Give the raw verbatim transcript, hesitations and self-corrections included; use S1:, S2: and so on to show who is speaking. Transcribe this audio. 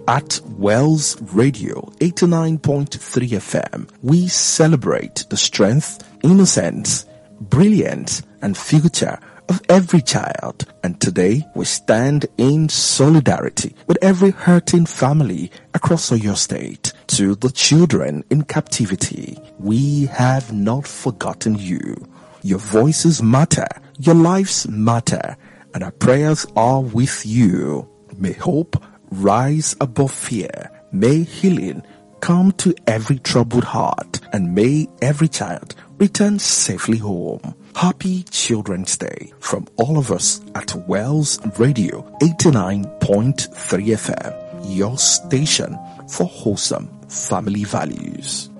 S1: At Wells Radio eighty-nine point three F M, we celebrate the strength, innocence, brilliance, and future of every child. And today, we stand in solidarity with every hurting family across Oyo State. To the children in captivity, we have not forgotten you. Your voices matter, your lives matter, and our prayers are with you. May hope rise above fear. May healing come to every troubled heart, and may every child return safely home. Happy Children's Day from all of us at Wells Radio eighty-nine point three F M, your station for wholesome family values.